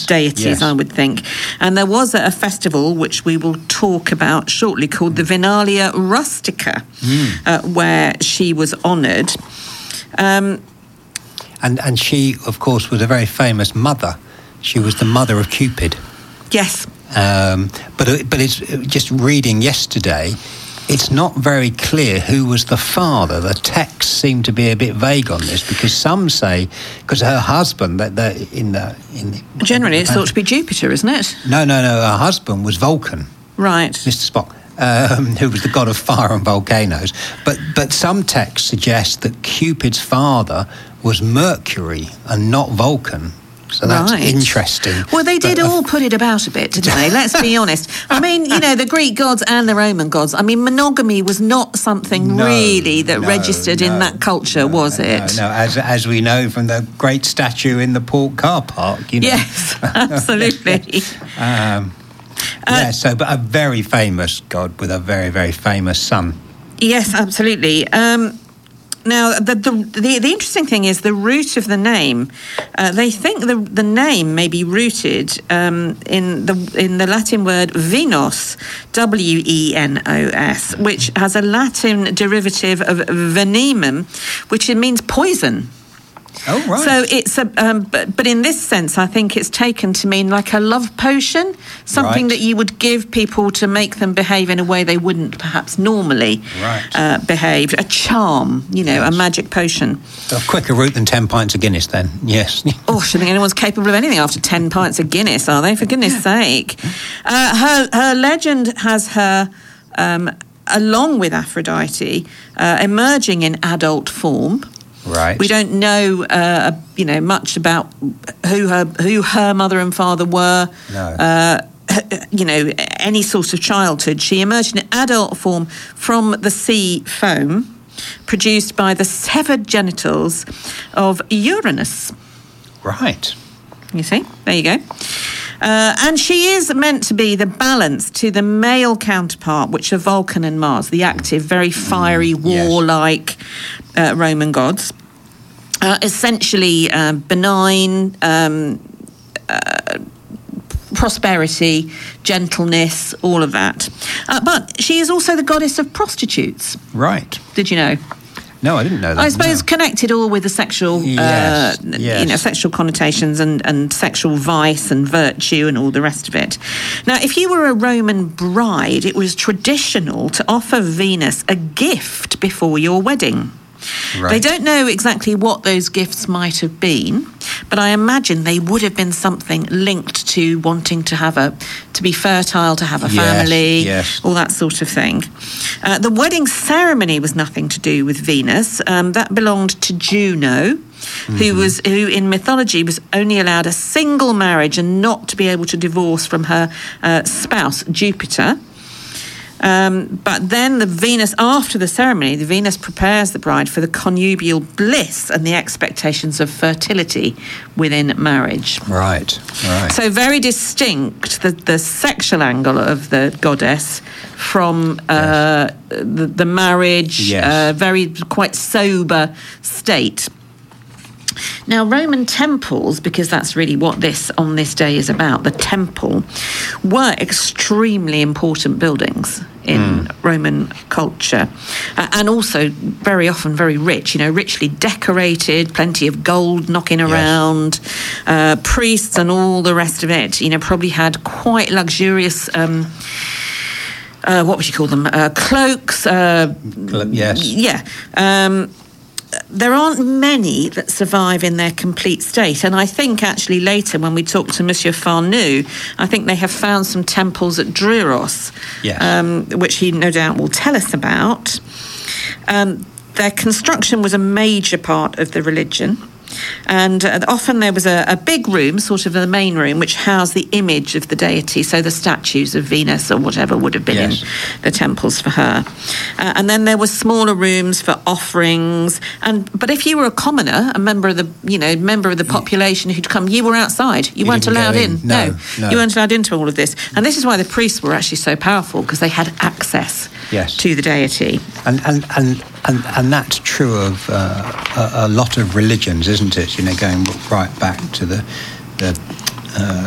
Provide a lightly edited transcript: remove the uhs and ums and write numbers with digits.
deities, I would think. And there was a festival, which we will talk about shortly, called the Vinalia Rustica, where she was honoured. And she, of course, was a very famous mother. She was the mother of Cupid. Yes. But it's just reading yesterday, it's not very clear who was the father. The texts seem to be a bit vague on this, because some say, because her husband, generally it's thought to be Jupiter, isn't it? No. Her husband was Vulcan. Right. Mr. Spock. Who was the god of fire and volcanoes. But some texts suggest that Cupid's father was Mercury and not Vulcan. So that's interesting. Well, they did all put it about a bit, didn't they? Let's be honest. I mean, the Greek gods and the Roman gods. I mean, monogamy was not something that registered in that culture, was it? No, as we know from the great statue in the Port car park. Yes, absolutely. But a very famous god with a very, very famous son. Yes, absolutely. Now, the interesting thing is the root of the name. They think the name may be rooted in the Latin word venos, Wenos, which has a Latin derivative of venemum, which means poison. Oh, right. So it's but in this sense, I think it's taken to mean like a love potion, something that you would give people to make them behave in a way they wouldn't perhaps normally behave. A charm, a magic potion. A quicker route than 10 pints of Guinness, then. Yes. Oh, I don't think anyone's capable of anything after 10 pints of Guinness, are they? For goodness sake. Her legend has her, along with Aphrodite, emerging in adult form. Right. We don't know, much about who her mother and father were. No. Any sort of childhood. She emerged in adult form from the sea foam, produced by the severed genitals of Uranus. Right. You see? There you go. And she is meant to be the balance to the male counterpart, which are Vulcan and Mars, the active, very fiery, warlike Roman gods. Essentially benign, prosperity, gentleness, all of that. But she is also the goddess of prostitutes. Right. Did you know? No, I didn't know that. I suppose connected all with the sexual, sexual connotations and sexual vice and virtue and all the rest of it. Now, if you were a Roman bride, it was traditional to offer Venus a gift before your wedding. Right. They don't know exactly what those gifts might have been, but I imagine they would have been something linked to wanting to be fertile, to have a family, all that sort of thing. The wedding ceremony was nothing to do with Venus. That belonged to Juno, who in mythology was only allowed a single marriage and not to be able to divorce from her spouse, Jupiter. But then after the ceremony, the Venus prepares the bride for the connubial bliss and the expectations of fertility within marriage. Right. So very distinct, the sexual angle of the goddess from the marriage, very quite sober state. Now, Roman temples, because that's really what on this day is about, the temple, were extremely important buildings in Roman culture, and also very often very rich, richly decorated, plenty of gold knocking around, priests and all the rest of it, probably had quite luxurious what would you call them? Cloaks. There aren't many that survive in their complete state. And I think actually later when we talk to Monsieur Farnoux, I think they have found some temples at Dryros, which he no doubt will tell us about. Their construction was a major part of the religion. And often there was a big room, sort of the main room, which housed the image of the deity, so the statues of Venus or whatever would have been in the temples for her. And then there were smaller rooms for offerings. But if you were a commoner, a member of the population who'd come, you were outside. You weren't allowed in. No, you weren't allowed into all of this. And this is why the priests were actually so powerful, because they had access to the deity. And that's true of a lot of religions, isn't it? Going right back to the